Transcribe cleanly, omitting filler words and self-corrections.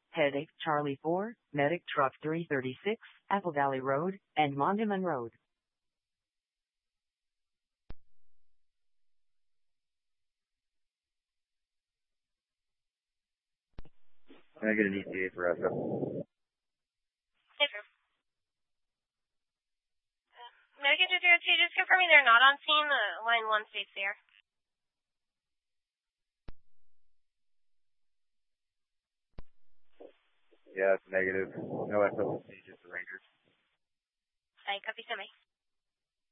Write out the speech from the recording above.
Headache Charlie 4, Medic Truck 336, Apple Valley Road, and Mondaman Road. Can I get an ETA for us? Yes, sir. Medic 202, just confirming they're not on scene. Line 1 stays there. Yeah, it's negative. No SLC, just the Rangers. I copy, semi.